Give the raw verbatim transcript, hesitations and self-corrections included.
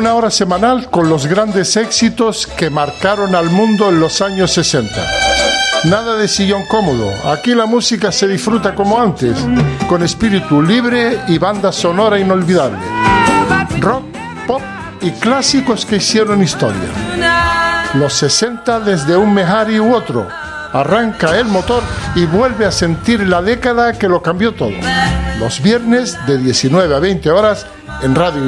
Una hora semanal con los grandes éxitos que marcaron al mundo en los años sesenta. Nada de sillón cómodo, aquí la música se disfruta como antes, con espíritu libre y banda sonora inolvidable. Rock, pop y clásicos que hicieron historia. Los sesenta desde un Mehari u otro. Arranca el motor y vuelve a sentir la década que lo cambió todo. Los viernes de diecinueve a veinte horas en Radio